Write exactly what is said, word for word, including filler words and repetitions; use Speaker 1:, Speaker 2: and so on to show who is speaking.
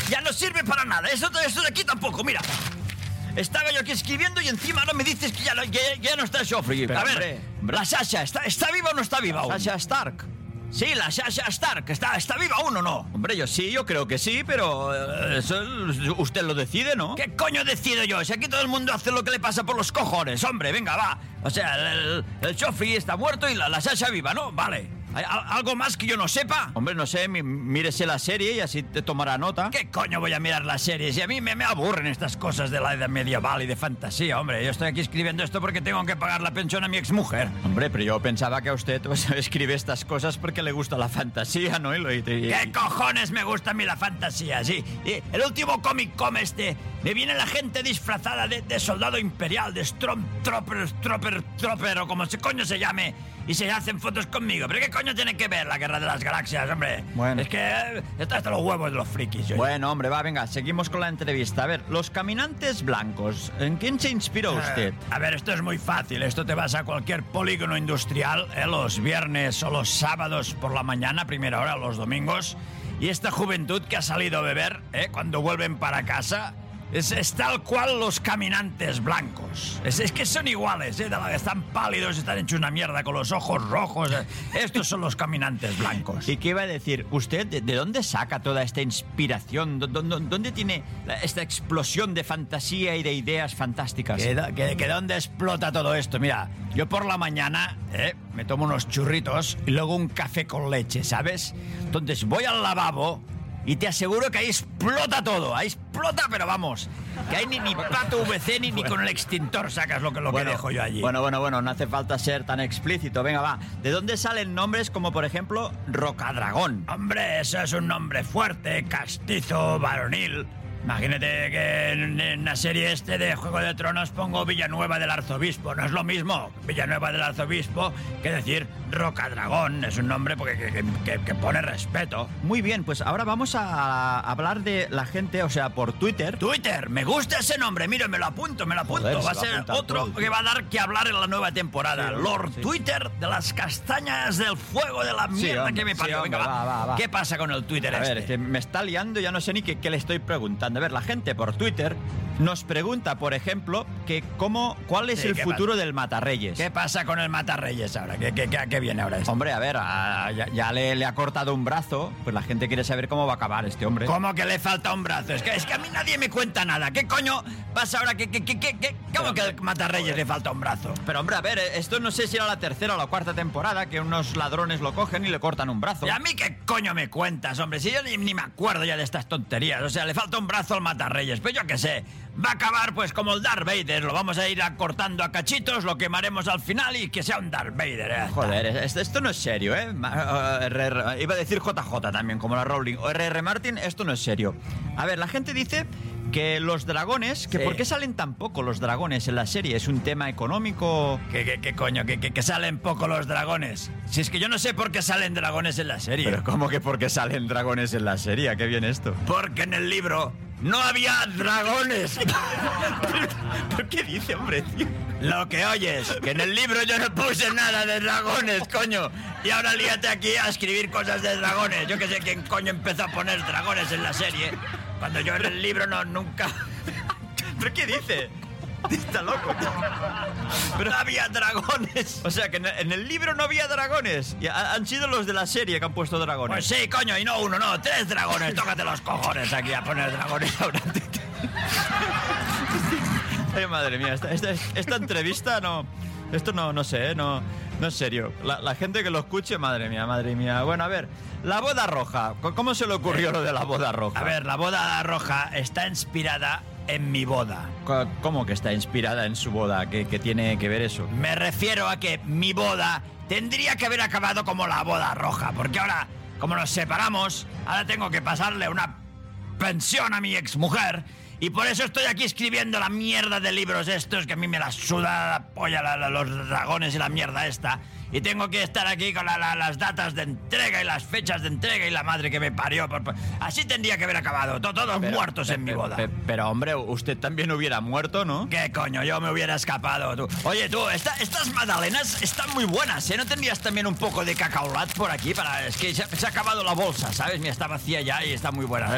Speaker 1: Ya no sirve para nada. Eso, eso de aquí tampoco, mira. Estaba yo aquí escribiendo y encima ahora me dices que ya no, que ya no está Joffrey.
Speaker 2: Pero,
Speaker 1: A ver,
Speaker 2: hombre,
Speaker 1: la Sasha, ¿está, ¿está viva o no está viva aún?
Speaker 2: Sasha Stark.
Speaker 1: Sí, la Sasha Stark, ¿está, está viva aún o no?
Speaker 2: Hombre, yo sí, yo creo que sí, pero eh, eso usted lo decide, ¿no?
Speaker 1: ¿Qué coño decido yo? Si aquí todo el mundo hace lo que le pasa por los cojones, hombre, venga, va. O sea, el, el Joffrey está muerto y la, la Sasha viva, ¿no? Vale. ¿Hay algo más que yo no sepa?
Speaker 2: Hombre, no sé, mí- mírese la serie y así te tomará nota.
Speaker 1: ¿Qué coño voy a mirar las series? Y a mí me, me aburren estas cosas de la edad medieval y de fantasía, hombre. Yo estoy aquí escribiendo esto porque tengo que pagar la pensión a mi exmujer.
Speaker 2: Hombre, pero yo pensaba que a usted pues, escribe estas cosas porque le gusta la fantasía, ¿no? Y lo, y- y-
Speaker 1: ¿Qué cojones me gusta a mí la fantasía? Sí, y el último Comic Con este, me viene la gente disfrazada de, de soldado imperial, de Stormtrooper, Trooper, Trooper, o como se coño se llame, y se hacen fotos conmigo. ¿Pero qué coño tiene que ver la Guerra de las Galaxias, hombre?
Speaker 2: Bueno.
Speaker 1: Es que eh, está hasta los huevos de los frikis. Yo.
Speaker 2: Bueno, hombre, va, venga, seguimos con la entrevista. A ver, los caminantes blancos, ¿en quién se inspiró usted?
Speaker 1: Eh, a ver, esto es muy fácil. Esto te vas a cualquier polígono industrial, eh, los viernes o los sábados por la mañana, primera hora, los domingos. Y esta juventud que ha salido a beber, eh, cuando vuelven para casa, es, es tal cual los caminantes blancos. Es, es que son iguales, eh, de la- están pálidos, están hechos una mierda con los ojos rojos. eh. Estos son los caminantes blancos.
Speaker 2: ¿Y qué iba a decir? ¿Usted de, de dónde saca toda esta inspiración? ¿Dó- dó- ¿Dónde tiene la- esta explosión de fantasía y de ideas fantásticas?
Speaker 1: ¿Que, do- que, que dónde explota todo esto? Mira, yo por la mañana eh, me tomo unos churritos y luego un café con leche, ¿sabes? Entonces voy al lavabo y te aseguro que ahí explota todo. Ahí explota, pero vamos, que ahí ni, ni plato V C ni, ni con el extintor sacas lo que, lo que dejo yo allí.
Speaker 2: Bueno, bueno, bueno, no hace falta ser tan explícito. Venga, va. ¿De dónde salen nombres como, por ejemplo, Rocadragón?
Speaker 1: Hombre, eso es un nombre fuerte, castizo, varonil. Imagínate que en, en la serie este de Juego de Tronos pongo Villanueva del Arzobispo. No es lo mismo Villanueva del Arzobispo que decir Rocadragón. Es un nombre porque, que, que- que- que pone respeto.
Speaker 2: Muy bien, pues ahora vamos a hablar de la gente, o sea, por Twitter.
Speaker 1: Twitter, me gusta ese nombre. Mira, me lo apunto, me lo apunto.
Speaker 2: Joder,
Speaker 1: va a
Speaker 2: se lo
Speaker 1: ser
Speaker 2: apunta
Speaker 1: otro
Speaker 2: todo.
Speaker 1: que va a dar que hablar en la nueva temporada.
Speaker 2: Sí,
Speaker 1: Lord
Speaker 2: sí.
Speaker 1: Twitter de las castañas del fuego de la mierda
Speaker 2: hombre,
Speaker 1: que me
Speaker 2: sí,
Speaker 1: parió.
Speaker 2: hombre,
Speaker 1: Venga, va.
Speaker 2: va, va, va.
Speaker 1: ¿Qué pasa con el Twitter
Speaker 2: A
Speaker 1: este?
Speaker 2: ver, es que me está liando, ya no sé ni qué, qué le estoy preguntando. A ver, la gente por Twitter nos pregunta, por ejemplo, que cómo, cuál es
Speaker 1: Sí,
Speaker 2: el
Speaker 1: ¿qué
Speaker 2: futuro del Matarreyes.
Speaker 1: ¿Qué pasa con el Matarreyes ahora? ¿Qué, qué, qué, a qué viene ahora esto?
Speaker 2: Hombre, a ver, a- ya, ya le, le ha cortado un brazo, pues la gente quiere saber cómo va a acabar este hombre.
Speaker 1: ¿Cómo que le falta un brazo? Es que, es que a mí nadie me cuenta nada. ¿Qué coño pasa ahora? ¿Qué, qué, qué, qué, qué- ¿Cómo que al Matarreyes le falta un brazo?
Speaker 2: Pero hombre, a ver, esto no sé si era la tercera o la cuarta temporada que unos ladrones lo cogen y le cortan un brazo.
Speaker 1: ¿Y a mí qué coño me cuentas, hombre? Si yo ni, ni me acuerdo ya de estas tonterías. O sea, le falta un brazo al Matarreyes. Pero yo qué sé, va a acabar pues como el Darth Vader. Lo vamos a ir cortando a cachitos, lo quemaremos al final y que sea un Darth Vader. ¿eh?
Speaker 2: Joder, esto, esto no es serio, ¿eh? Ma- uh, R R iba a decir J J también, como la Rowling. O R R Martin, esto no es serio. A ver, la gente dice que los dragones, que
Speaker 1: Sí.
Speaker 2: ¿por qué salen tan poco los dragones en la serie? ¿Es un tema económico?
Speaker 1: ¿Qué, qué, qué coño? ¿Que, que, que salen poco los dragones? Si es que yo no sé por qué salen dragones en la serie.
Speaker 2: Pero ¿cómo que por qué salen dragones en la serie? ¿Qué viene esto?
Speaker 1: Porque en el libro no había dragones.
Speaker 2: ¿Pero qué dice, hombre, tío?
Speaker 1: Lo que oyes, que en el libro yo no puse nada de dragones, coño. Y ahora líate aquí a escribir cosas de dragones. Yo que sé quién coño empezó a poner dragones en la serie. Cuando yo en el libro no, nunca...
Speaker 2: ¿Pero qué dice? Está loco, tío.
Speaker 1: Pero no había dragones.
Speaker 2: O sea, que en el, en el libro no había dragones. Y ha- han sido los de la serie que han puesto dragones.
Speaker 1: Pues sí, coño, y no uno, no, tres dragones. Tócate los cojones aquí a poner dragones ahora.
Speaker 2: Ay, madre mía, esta, esta, esta entrevista no... Esto no, no sé, ¿eh? no, no es serio. La, la gente que lo escuche, madre mía, madre mía. Bueno, a ver, la boda roja. ¿Cómo se le ocurrió lo de la boda roja?
Speaker 1: A ver, la boda roja está inspirada en mi boda.
Speaker 2: Co- ¿Cómo que está inspirada en su boda? ¿Qué, qué tiene que ver eso?
Speaker 1: Me refiero a que mi boda tendría que haber acabado como la boda roja, porque ahora, como nos separamos, ahora tengo que pasarle una pensión a mi exmujer. Y por eso estoy aquí escribiendo la mierda de libros estos, que a mí me la suda la polla la- la- los dragones y la mierda esta. Y tengo que estar aquí con la- la- las datas de entrega y las fechas de entrega y la madre que me parió. Por- por- Así tendría que haber acabado, to- todos
Speaker 2: Pero-
Speaker 1: muertos en mi
Speaker 2: pe-
Speaker 1: boda.
Speaker 2: pe- Pero, hombre, usted también hubiera muerto, ¿no?
Speaker 1: ¿Qué coño? Yo me hubiera escapado, tú. Oye, tú, esta- estas magdalenas están muy buenas, ¿eh? ¿No tendrías también un poco de cacaolat por aquí? Para... Es que se, se ha acabado la bolsa, ¿sabes? Mira, está vacía ya y está muy buena.